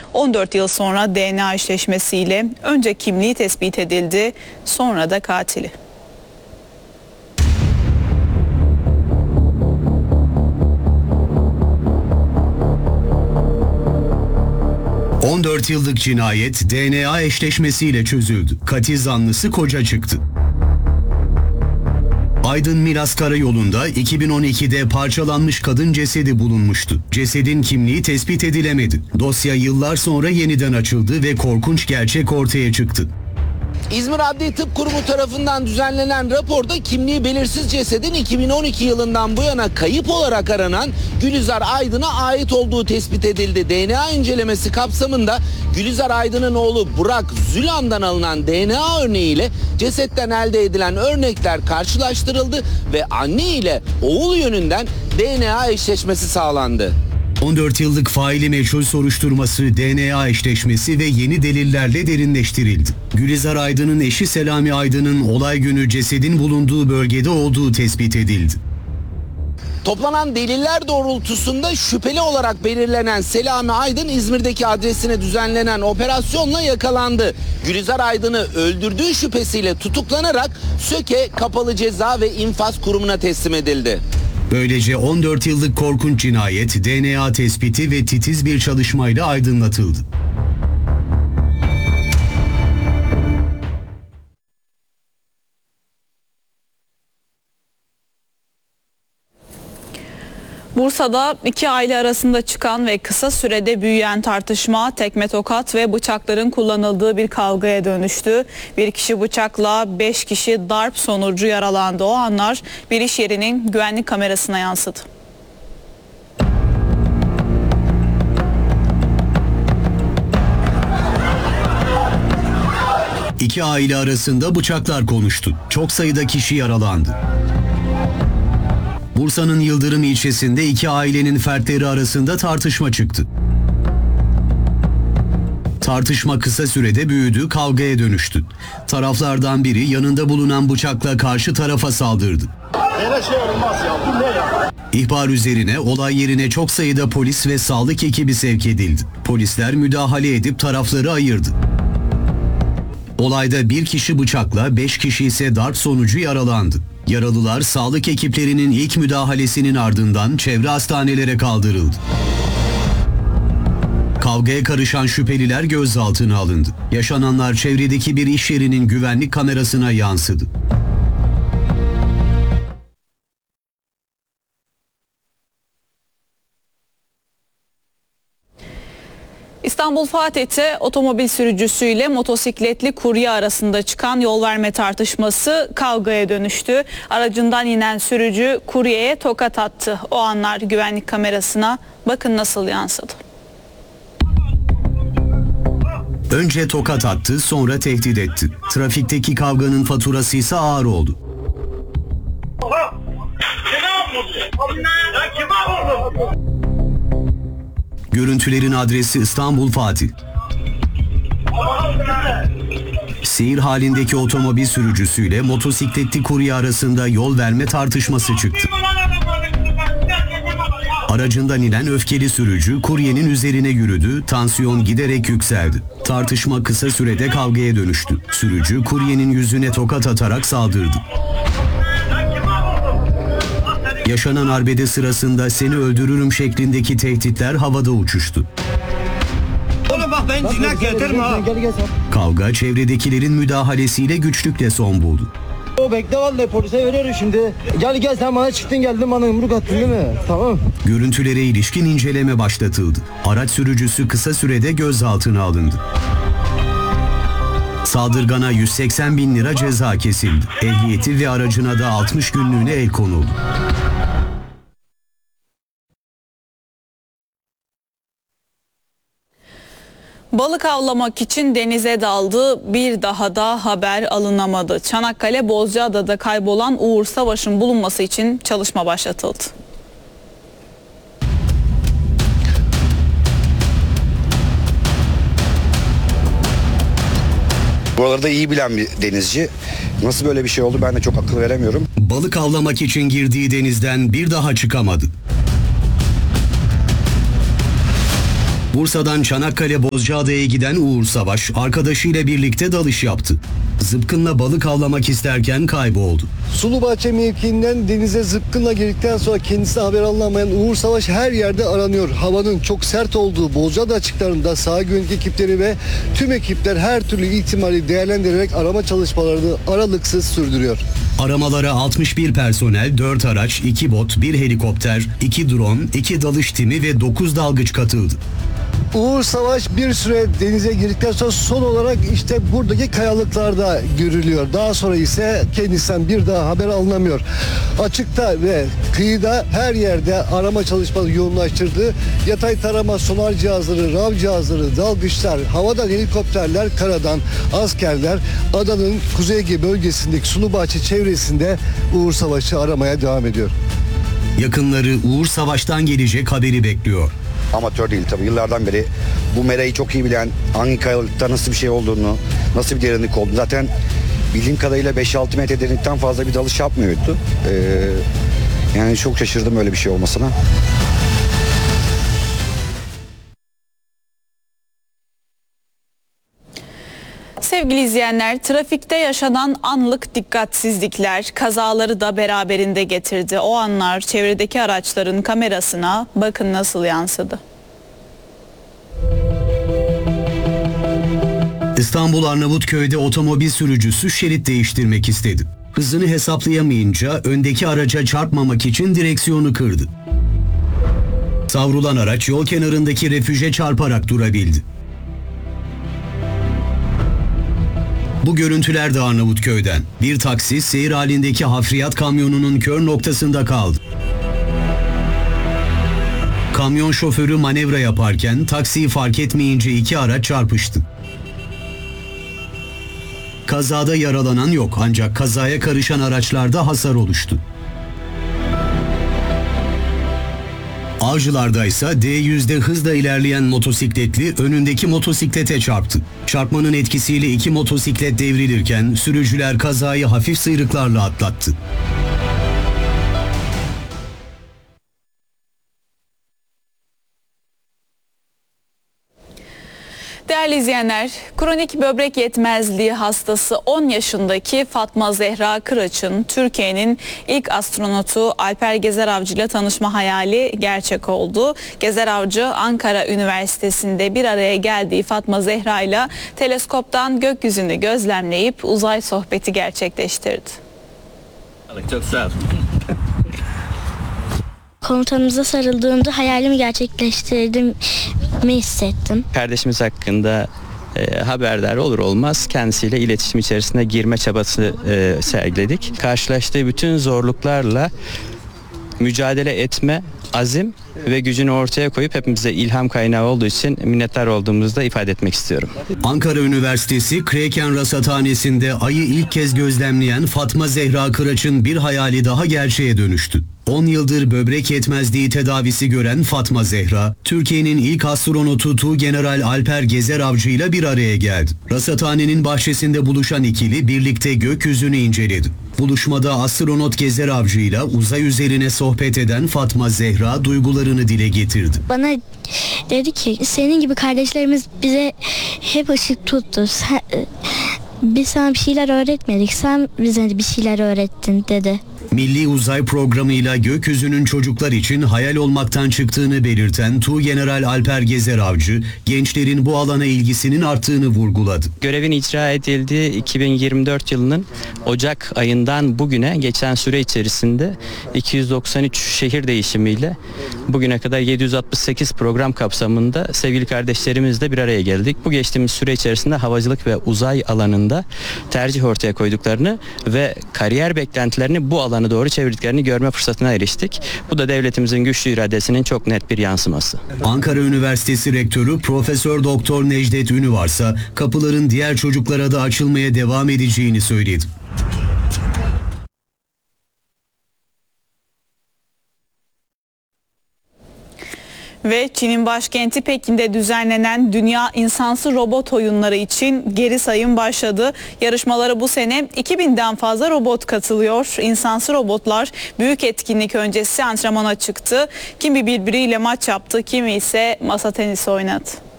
14 yıl sonra DNA eşleşmesiyle önce kimliği tespit edildi, sonra da katili. 14 yıllık cinayet DNA eşleşmesiyle çözüldü. Katil zanlısı koca çıktı. Aydın-Milas Karayolu'nda 2012'de parçalanmış kadın cesedi bulunmuştu. Cesedin kimliği tespit edilemedi. Dosya yıllar sonra yeniden açıldı ve korkunç gerçek ortaya çıktı. İzmir Adli Tıp Kurumu tarafından düzenlenen raporda kimliği belirsiz cesedin 2012 yılından bu yana kayıp olarak aranan Gülizar Aydın'a ait olduğu tespit edildi. DNA incelemesi kapsamında Gülizar Aydın'ın oğlu Burak Zülan'dan alınan DNA örneğiyle cesetten elde edilen örnekler karşılaştırıldı ve anne ile oğul yönünden DNA eşleşmesi sağlandı. 14 yıllık faili meçhul soruşturması, DNA eşleşmesi ve yeni delillerle derinleştirildi. Gülizar Aydın'ın eşi Selami Aydın'ın olay günü cesedin bulunduğu bölgede olduğu tespit edildi. Toplanan deliller doğrultusunda şüpheli olarak belirlenen Selami Aydın İzmir'deki adresine düzenlenen operasyonla yakalandı. Gülizar Aydın'ı öldürdüğü şüphesiyle tutuklanarak Söke Kapalı Ceza ve İnfaz Kurumu'na teslim edildi. Böylece 14 yıllık korkunç cinayet DNA tespiti ve titiz bir çalışmayla aydınlatıldı. Bursa'da iki aile arasında çıkan ve kısa sürede büyüyen tartışma tekme tokat ve bıçakların kullanıldığı bir kavgaya dönüştü. Bir kişi bıçakla 5 kişi darp sonucu yaralandı. O anlar bir iş yerinin güvenlik kamerasına yansıdı. İki aile arasında bıçaklar konuştu. Çok sayıda kişi yaralandı. Bursa'nın Yıldırım ilçesinde iki ailenin fertleri arasında tartışma çıktı. Tartışma kısa sürede büyüdü, kavgaya dönüştü. Taraflardan biri yanında bulunan bıçakla karşı tarafa saldırdı. İhbar üzerine olay yerine çok sayıda polis ve sağlık ekibi sevk edildi. Polisler müdahale edip tarafları ayırdı. Olayda bir kişi bıçakla, 5 kişi ise darp sonucu yaralandı. Yaralılar sağlık ekiplerinin ilk müdahalesinin ardından çevre hastanelere kaldırıldı. Kavgaya karışan şüpheliler gözaltına alındı. Yaşananlar çevredeki bir iş yerinin güvenlik kamerasına yansıdı. İstanbul Fatih'te otomobil sürücüsüyle motosikletli kurye arasında çıkan yol verme tartışması kavgaya dönüştü. Aracından inen sürücü kuryeye tokat attı. O anlar güvenlik kamerasına bakın nasıl yansıdı. Önce tokat attı, sonra tehdit etti. Trafikteki kavganın faturası ise ağır oldu. Görüntülerin adresi İstanbul Fatih. Seyir halindeki otomobil sürücüsüyle motosikletli kurye arasında yol verme tartışması çıktı. Aracından inen öfkeli sürücü kuryenin üzerine yürüdü, tansiyon giderek yükseldi. Tartışma kısa sürede kavgaya dönüştü. Sürücü kuryenin yüzüne tokat atarak saldırdı. Yaşanan arbede sırasında seni öldürürüm şeklindeki tehditler havada uçuştu. Oğlum bak ben cinak yeterim ha. Kavga çevredekilerin müdahalesiyle güçlükle son buldu. O bekle vallahi polise veriyorum şimdi. Gel sen bana çıktın geldin bana yumruk attın değil mi? Tamam. Görüntülere ilişkin inceleme başlatıldı. Araç sürücüsü kısa sürede gözaltına alındı. Saldırgana 180 bin lira ceza kesildi. Ehliyeti ve aracına da 60 günlüğüne el konuldu. Balık avlamak için denize daldı, bir daha da haber alınamadı. Çanakkale Bozcaada'da kaybolan Uğur Savaş'ın bulunması için çalışma başlatıldı. Buralarda iyi bilen bir denizci. Nasıl böyle bir şey oldu ben de çok akıl veremiyorum. Balık avlamak için girdiği denizden bir daha çıkamadı. Bursa'dan Çanakkale Bozcaada'ya giden Uğur Savaş arkadaşıyla birlikte dalış yaptı. Zıpkınla balık avlamak isterken kayboldu. Sulubahçe mevkiinden denize zıpkınla girdikten sonra kendisi haber alınamayan Uğur Savaş her yerde aranıyor. Havanın çok sert olduğu Bozcaada açıklarında sahil güvenlik ekipleri ve tüm ekipler her türlü ihtimali değerlendirerek arama çalışmalarını aralıksız sürdürüyor. Aramalara 61 personel, 4 araç, 2 bot, 1 helikopter, 2 drone, 2 dalış timi ve 9 dalgıç katıldı. Uğur Savaş bir süre denize girdikten sonra son olarak işte buradaki kayalıklarda görülüyor. Daha sonra ise kendisinden bir daha haber alınamıyor. Açıkta ve kıyıda her yerde arama çalışmaları yoğunlaştırdı. Yatay tarama, sonar cihazları, RAV cihazları, dalgıçlar, havadan helikopterler, karadan askerler adanın Kuzey Ege bölgesindeki Sulubahçe çevresinde Uğur Savaş'ı aramaya devam ediyor. Yakınları Uğur Savaş'tan gelecek haberi bekliyor. Amatör değil tabii, yıllardan beri bu merayı çok iyi bilen, hangi kayalıkta nasıl bir şey olduğunu, nasıl bir derinlik olduğunu, zaten bildiğim kadarıyla 5-6 metre derinlikten fazla bir dalış yapmıyordu. Yani çok şaşırdım öyle bir şey olmasına. Sevgili izleyenler, trafikte yaşanan anlık dikkatsizlikler kazaları da beraberinde getirdi. O anlar çevredeki araçların kamerasına bakın nasıl yansıdı. İstanbul Arnavutköy'de otomobil sürücüsü şerit değiştirmek istedi. Hızını hesaplayamayınca öndeki araca çarpmamak için direksiyonu kırdı. Savrulan araç yol kenarındaki refüje çarparak durabildi. Bu görüntüler de Arnavutköy'den. Bir taksi seyir halindeki hafriyat kamyonunun kör noktasında kaldı. Kamyon şoförü manevra yaparken taksiyi fark etmeyince iki araç çarpıştı. Kazada yaralanan yok ancak kazaya karışan araçlarda hasar oluştu. Avcılar'da ise D100'de hızla ilerleyen motosikletli önündeki motosiklete çarptı. Çarpmanın etkisiyle iki motosiklet devrilirken sürücüler kazayı hafif sıyrıklarla atlattı. Değerli izleyenler, kronik böbrek yetmezliği hastası 10 yaşındaki Fatma Zehra Kıraç'ın Türkiye'nin ilk astronotu Alper Gezer Avcı ile tanışma hayali gerçek oldu. Gezer Avcı Ankara Üniversitesi'nde bir araya geldiği Fatma Zehra ile teleskoptan gökyüzünü gözlemleyip uzay sohbeti gerçekleştirdi. Çok sağ ol. Komutanımıza sarıldığımda hayalimi gerçekleştirdiğimi hissettim. Kardeşimiz hakkında haberdar olur olmaz kendisiyle iletişim içerisine girme çabası sergiledik. Karşılaştığı bütün zorluklarla mücadele etme, azim ve gücünü ortaya koyup hepimize ilham kaynağı olduğu için minnettar olduğumuzu da ifade etmek istiyorum. Ankara Üniversitesi Kreken Rasathanesi'nde ayı ilk kez gözlemleyen Fatma Zehra Kıraç'ın bir hayali daha gerçeğe dönüştü. 10 yıldır böbrek yetmezliği tedavisi gören Fatma Zehra, Türkiye'nin ilk astronotu Tuğgeneral Alper Gezer Avcı ile bir araya geldi. Rasathanenin bahçesinde buluşan ikili birlikte gökyüzünü inceledi. Buluşmada astronot Gezer Avcı ile uzay üzerine sohbet eden Fatma Zehra duygularını dile getirdi. Bana dedi ki senin gibi kardeşlerimiz bize hep ışık tuttu. Biz sana bir şeyler öğretmedik, sen bize bir şeyler öğrettin dedi. Milli Uzay Programı'yla gökyüzünün çocuklar için hayal olmaktan çıktığını belirten Tuğgeneral Alper Gezer Avcı, gençlerin bu alana ilgisinin arttığını vurguladı. Görevin icra edildiği 2024 yılının Ocak ayından bugüne geçen süre içerisinde 293 şehir değişimiyle bugüne kadar 768 program kapsamında sevgili kardeşlerimizle bir araya geldik. Bu geçtiğimiz süre içerisinde havacılık ve uzay alanında tercih ortaya koyduklarını ve kariyer beklentilerini bu alana doğru çevirdiklerini görme fırsatına eriştik. Bu da devletimizin güçlü iradesinin çok net bir yansıması. Ankara Üniversitesi Rektörü Profesör Doktor Necdet Ünüvarsa kapıların diğer çocuklara da açılmaya devam edeceğini söyledi. Ve Çin'in başkenti Pekin'de düzenlenen Dünya İnsansı Robot Oyunları için geri sayım başladı. Yarışmalara bu sene 2000'den fazla robot katılıyor. İnsansı robotlar büyük etkinlik öncesi antrenmana çıktı. Kimi birbiriyle maç yaptı, kimi ise masa tenisi oynadı.